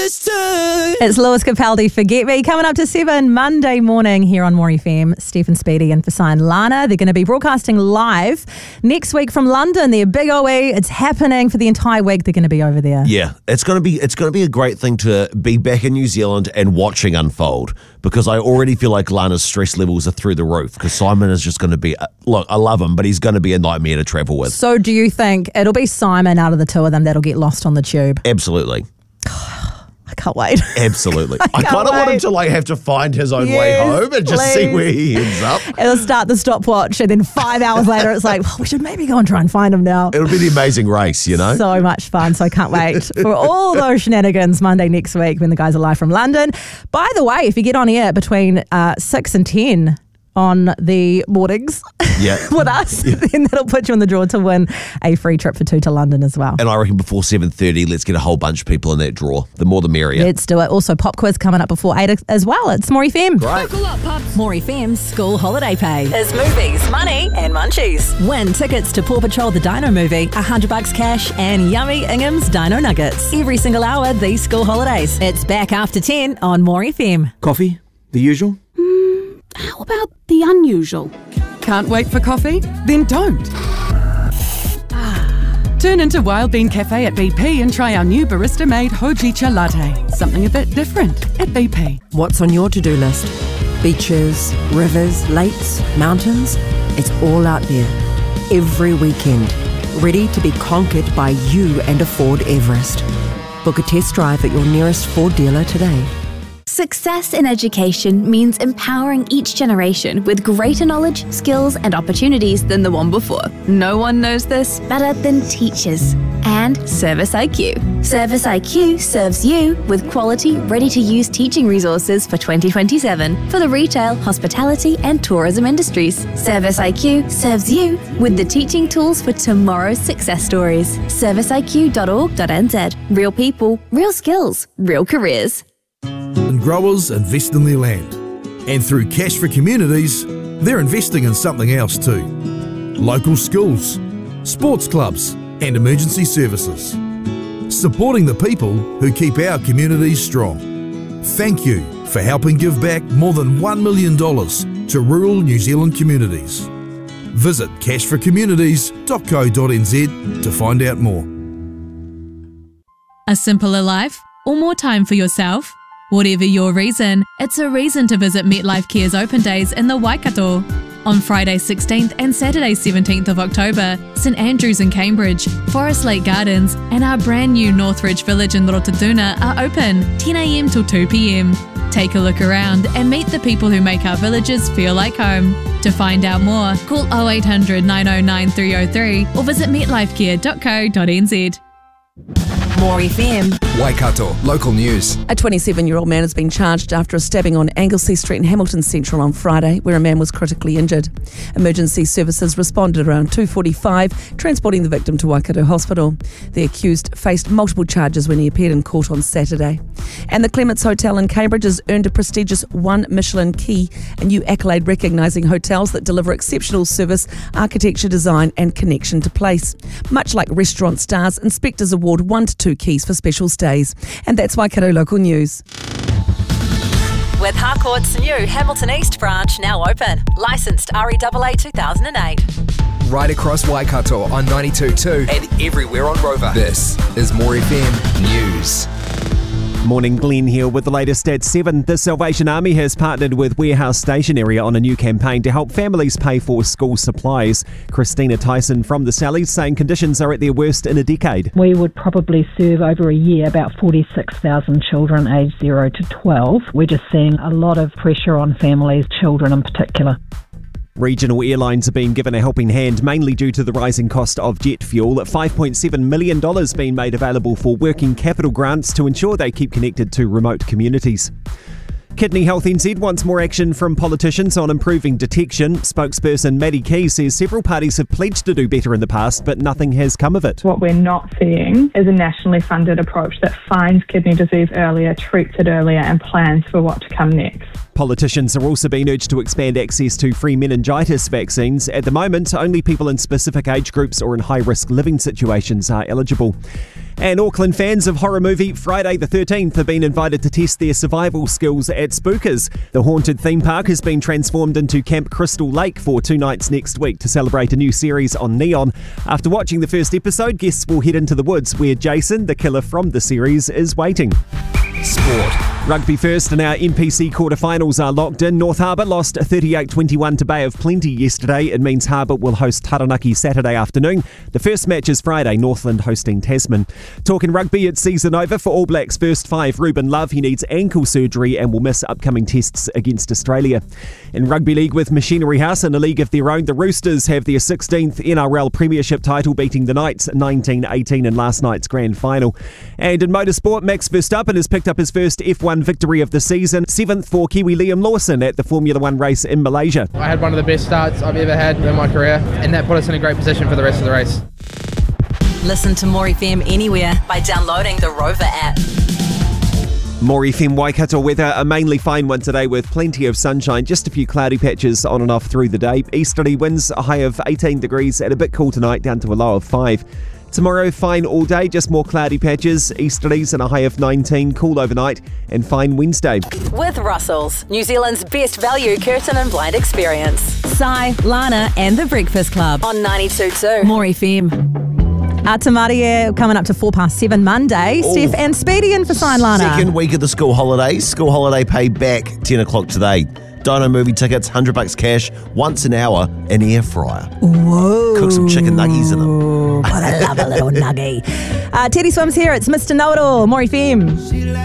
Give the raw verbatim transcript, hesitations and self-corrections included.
understood. It's Lewis Capaldi, Forget Me, coming up to seven Monday morning here on More F M. Stephen Speedy and Fasan Lana. They're going to be broadcasting live next week from London. They're big O E. It's happening for the entire week. They're going to be over there. Yeah, it's going to be it's going to be a great thing to be back in New Zealand and watching unfold, because I already feel like Lana's stress levels are through the roof, because Simon is just going to be, look, I love him, but he's going to be a nightmare to travel with. So do you think it'll be Simon out of the two of them that'll get lost on the tube? Absolutely. I can't wait. Absolutely. I, I kind of want him to like have to find his own yes, way home and just please. see where he ends up. It'll start the stopwatch, and then five hours later it's like, well, we should maybe go and try and find him now. It'll be the amazing race, you know? So much fun. So I can't wait for all those shenanigans Monday next week when the guys are live from London. By the way, if you get on air between uh, six and ten on the mornings yeah. with us, yeah. then that'll put you in the draw to win a free trip for two to London as well. And I reckon before seven thirty, let's get a whole bunch of people in that draw. The more the merrier. Let's do it. Also, pop quiz coming up before eight as well. It's More F M. Great. Buckle up, pups. More F M's school holiday pay is movies, money and munchies. Win tickets to Paw Patrol the Dino movie, one hundred bucks cash and yummy Ingham's Dino Nuggets. Every single hour these school holidays. It's back after ten on More F M. Coffee? The usual? How about the unusual? Can't wait for coffee? Then don't. Turn into Wild Bean Cafe at B P and try our new barista-made Hojicha latte. Something a bit different at B P. What's on your to-do list? Beaches, rivers, lakes, mountains? It's all out there. Every weekend. Ready to be conquered by you and a Ford Everest. Book a test drive at your nearest Ford dealer today. Success in education means empowering each generation with greater knowledge, skills, and opportunities than the one before. No one knows this better than teachers. And Service I Q. Service I Q serves you with quality, ready-to-use teaching resources for twenty twenty-seven for the retail, hospitality, and tourism industries. Service I Q serves you with the teaching tools for tomorrow's success stories. service I Q dot org dot n z. Real people, real skills, real careers. And growers invest in their land. And through Cash for Communities, they're investing in something else too. Local schools, sports clubs, and emergency services. Supporting the people who keep our communities strong. Thank you for helping give back more than one million dollars to rural New Zealand communities. Visit cash for communities dot co dot n z to find out more. A simpler life or more time for yourself? Whatever your reason, it's a reason to visit MetLife Care's open days in the Waikato. On Friday sixteenth and Saturday seventeenth of October, St Andrews in Cambridge, Forest Lake Gardens and our brand new Northridge Village in Rototuna are open ten a m till two p m. Take a look around and meet the people who make our villages feel like home. To find out more, call oh eight hundred, nine oh nine, three oh three or visit metlife care dot co dot n z. More F M. Waikato, local news. A twenty-seven-year-old man has been charged after a stabbing on Anglesey Street in Hamilton Central on Friday, where a man was critically injured. Emergency services responded around two forty-five, transporting the victim to Waikato Hospital. The accused faced multiple charges when he appeared in court on Saturday. And the Clements Hotel in Cambridge has earned a prestigious one Michelin key, a new accolade recognising hotels that deliver exceptional service, architecture, design and connection to place. Much like restaurant stars, inspectors award one to two keys for special stays. And that's Waikato Local News. With Harcourt's new Hamilton East branch now open. Licensed R E A A two thousand eight. Right across Waikato on ninety-two point two and everywhere on Rover. This is More F M News. Morning, Glenn here with the latest at seven. The Salvation Army has partnered with Warehouse Station Area on a new campaign to help families pay for school supplies. Christina Tyson from the Sallies saying conditions are at their worst in a decade. We would probably serve over a year about forty-six thousand children aged zero to twelve. We're just seeing a lot of pressure on families, children in particular. Regional airlines are being given a helping hand, mainly due to the rising cost of jet fuel. five point seven million dollars being made available for working capital grants to ensure they keep connected to remote communities. Kidney Health N Z wants more action from politicians on improving detection. Spokesperson Maddie Key says several parties have pledged to do better in the past, but nothing has come of it. What we're not seeing is a nationally funded approach that finds kidney disease earlier, treats it earlier and plans for what to come next. Politicians are also being urged to expand access to free meningitis vaccines. At the moment, only people in specific age groups or in high-risk living situations are eligible. And Auckland fans of horror movie Friday the thirteenth have been invited to test their survival skills at Spookers. The haunted theme park has been transformed into Camp Crystal Lake for two nights next week to celebrate a new series on Neon. After watching the first episode, guests will head into the woods where Jason, the killer from the series, is waiting. Sport. Rugby first, and our N P C quarterfinals are locked in. North Harbour lost thirty-eight twenty-one to Bay of Plenty yesterday. It means Harbour will host Taranaki Saturday afternoon. The first match is Friday, Northland hosting Tasman. Talking rugby, it's season over for All Blacks first five. Ruben Love, he needs ankle surgery and will miss upcoming tests against Australia. In Rugby League with Machinery House in a league of their own, the Roosters have their sixteenth N R L Premiership title, beating the Knights nineteen eighteen in last night's grand final. And in motorsport, Max Verstappen has picked up his first F one victory of the season, seventh for Kiwi Liam Lawson at the Formula One race in Malaysia. I had one of the best starts I've ever had in my career, and that put us in a great position for the rest of the race. Listen to More F M anywhere by downloading the Rover app. More F M Waikato weather, a mainly fine one today with plenty of sunshine, just a few cloudy patches on and off through the day. Easterly winds, a high of eighteen degrees and a bit cool tonight, down to a low of five. Tomorrow, fine all day, just more cloudy patches, easterlies and a high of nineteen, cool overnight, and fine Wednesday. With Russell's, New Zealand's best value curtain and blind experience. Sai, Lana and The Breakfast Club on ninety-two point two. More F M. Uh, Tamaria coming up to four past seven Monday. Ooh. Steph and Speedy in for Sign Lana. Second week of the school holidays. School holiday pay back ten o'clock today. Dino movie tickets, one hundred bucks cash, once an hour, an air fryer. Whoa. Cook some chicken nuggies in them. But I love a little nuggie. Uh, Teddy Swims here. It's Mister Know-It-All. More F M.